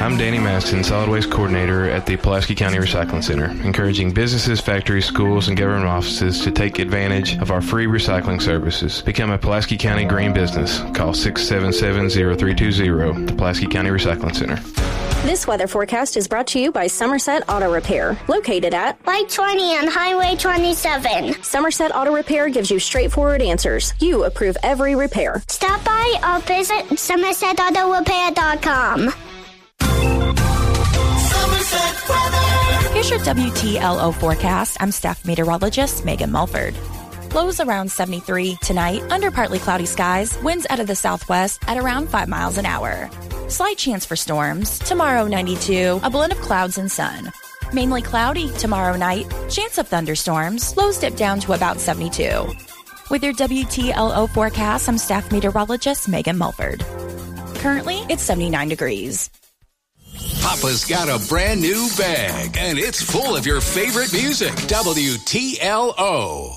I'm Danny Maston, Solid Waste Coordinator at the Pulaski County Recycling Center, encouraging businesses, factories, schools, and government offices to take advantage of our free recycling services. Become a Pulaski County green business. Call 677-0320, the Pulaski County Recycling Center. This weather forecast is brought to you by Somerset Auto Repair, located at Light 20 on Highway 27. Somerset Auto Repair gives you straightforward answers. You approve every repair. Stop by or visit SomersetAutoRepair.com. Here's your WTLO forecast. I'm staff meteorologist Megan Mulford. Lows around 73 tonight, under partly cloudy skies, winds out of the southwest at around 5 miles an hour. Slight chance for storms. Tomorrow 92, a blend of clouds and sun. Mainly cloudy tomorrow night, chance of thunderstorms, lows dip down to about 72. With your WTLO forecast, I'm staff meteorologist Megan Mulford. Currently, it's 79 degrees. Papa's got a brand new bag, and it's full of your favorite music. WTLO.